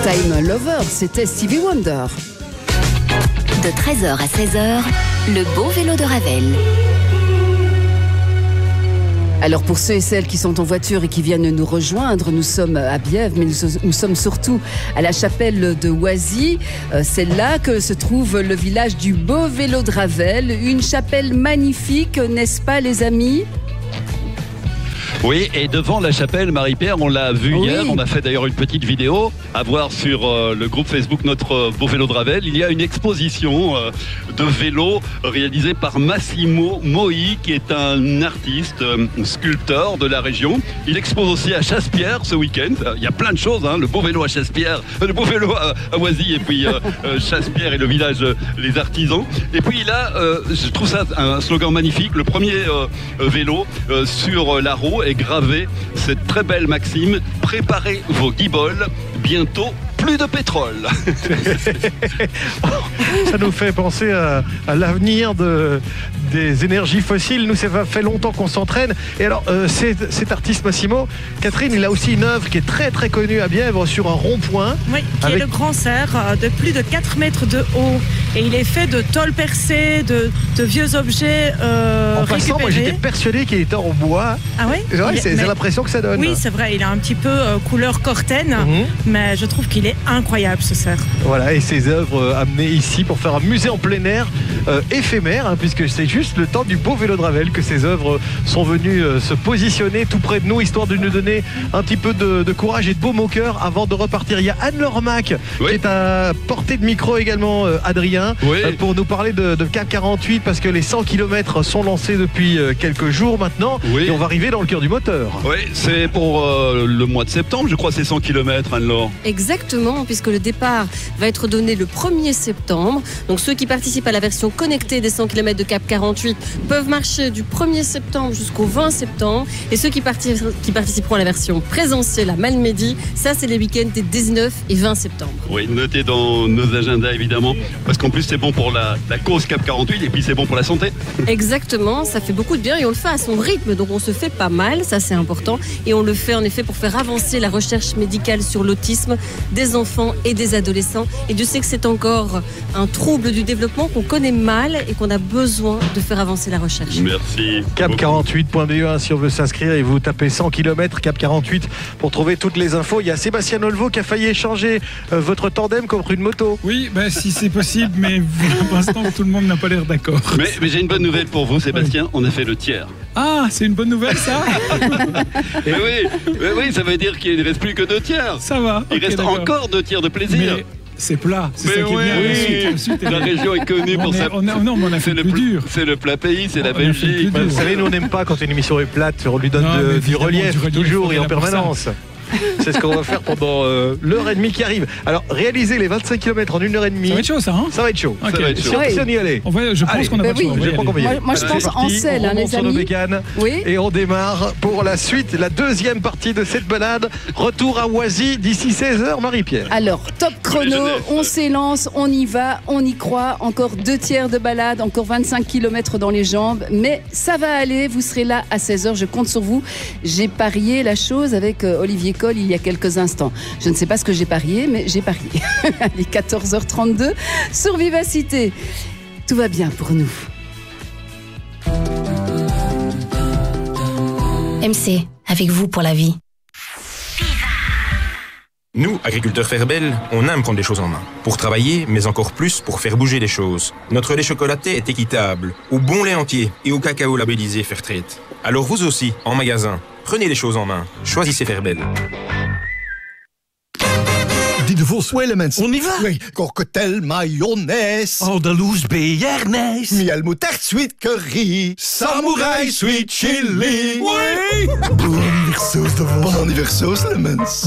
Time Lover, c'était Stevie Wonder. De 13h à 16h, le beau vélo de Ravel. Alors pour ceux et celles qui sont en voiture et qui viennent nous rejoindre, nous sommes à Bièvre, mais nous sommes surtout à la chapelle de Oisy. C'est là que se trouve le village du beau vélo de Ravel. Une chapelle magnifique, n'est-ce pas les amis ? Oui, et devant la chapelle, Marie-Pierre, on l'a vu hier, on a fait d'ailleurs une petite vidéo à voir sur le groupe Facebook Notre Beau Vélo de Ravel. Il y a une exposition de vélos réalisée par Massimo Moi, qui est un artiste, sculpteur de la région. Il expose aussi à Chassepierre ce week-end. Il y a plein de choses, hein, le beau vélo à Chassepierre, le beau vélo à Oisy, et puis Chassepierre et le village Les Artisans. Et puis là, je trouve ça un slogan magnifique, le premier vélo sur la roue est gravé cette très belle maxime: préparez vos guiboles, bientôt plus de pétrole. Ça nous fait penser à l'avenir des énergies fossiles. Nous, ça fait longtemps qu'on s'entraîne. Et alors, cet artiste Massimo, Catherine, il a aussi une œuvre qui est très très connue à Bièvre sur un rond-point. Oui, qui est le grand cerf de plus de 4 mètres de haut. Et il est fait de tôles percées, de vieux objets en passant, moi j'étais persuadé qu'il était en bois. Ah oui? C'est l'impression que ça donne. Oui, c'est vrai, il a un petit peu couleur cortaine, mais je trouve qu'il est incroyable ce cerf. Voilà, et ses œuvres amenées ici pour faire un musée en plein air éphémère, hein, puisque c'est juste le temps du beau vélo de Ravel que ces œuvres sont venues se positionner tout près de nous, histoire de nous donner un petit peu de courage et de baume au cœur avant de repartir. Il y a Anne-Laure Mac qui est à portée de micro également, Adrien, pour nous parler de Cap 48, parce que les 100 km sont lancés depuis quelques jours maintenant, et on va arriver dans le cœur du moteur. Oui, c'est pour le mois de septembre, je crois, c'est 100 km, Anne-Laure. Exactement, puisque le départ va être donné le 1er septembre. Donc ceux qui participent à la version connectée des 100 km de Cap 48 peuvent marcher du 1er septembre jusqu'au 20 septembre. Et ceux qui participeront à la version présentielle à Malmedy, ça c'est les week-ends des 19 et 20 septembre. Oui, notez dans nos agendas évidemment, parce qu'en plus c'est bon pour la cause Cap 48 et puis c'est bon pour la santé. Exactement, ça fait beaucoup de bien et on le fait à son rythme, donc on se fait pas mal, ça c'est important. Et on le fait en effet pour faire avancer la recherche médicale sur l'autisme des enfants et des adolescents. Et Dieu sait que c'est encore un trouble du développement qu'on connaît mal et qu'on a besoin de faire avancer la recherche. Merci. Cap48.be, si on veut s'inscrire, et vous tapez 100 km Cap 48 pour trouver toutes les infos. Il y a Sébastien Olvo qui a failli échanger votre tandem contre une moto. Oui, si c'est possible, mais pour l'instant tout le monde n'a pas l'air d'accord. Mais j'ai une bonne nouvelle pour vous, Sébastien, on a fait le tiers. Ah, c'est une bonne nouvelle ça. Oui, ça veut dire qu'il ne reste plus que 2 tiers. Ça va. Il reste encore 2 tiers de plaisir. Mais c'est plat, c'est ça qui est bien. Ensuite, la région est connue pour ça. On a fait le plus dur. C'est le plat pays, c'est la Belgique. Vous savez, nous on n'aime pas quand une émission est plate, on lui donne du relief toujours et en permanence. C'est ce qu'on va faire pendant l'heure et demie qui arrive. Alors, réaliser les 25 km en 1h30. Ça va être chaud, ça, hein? Ça va être chaud. Okay. Ça va être chaud. Si on y allait. Je pense qu'on a pas de choix. Je crois qu'on va y aller. Moi, je pense en selle, on les sur nos amis. bécanes et on démarre pour la suite, la deuxième partie de cette balade. Retour à Oisy d'ici 16h, Marie-Pierre. Alors, top chrono, on s'élance, on y va, on y croit. Encore 2 tiers de balade, encore 25 km dans les jambes. Mais ça va aller, vous serez là à 16h, je compte sur vous. J'ai parié la chose avec Olivier Coll il y a quelques instants. Je ne sais pas ce que j'ai parié, mais j'ai parié. Allez, 14h32 sur Vivacité. Tout va bien pour nous. MC, avec vous pour la vie. Nous, agriculteurs Ferbel, on aime prendre les choses en main. Pour travailler, mais encore plus pour faire bouger les choses. Notre lait chocolaté est équitable, au bon lait entier et au cacao labellisé Fairtrade. Alors vous aussi, en magasin, prenez les choses en main. Choisissez Ferbel. Die de Vos Elements. On y va? Oui, cocktail mayonnaise. Andalouse béarnaise. Miel moutarde sweet curry. Samouraï sweet chili. Oui! Bon anniversaire sauce de Vos. Bon anniversaire sauce Elements.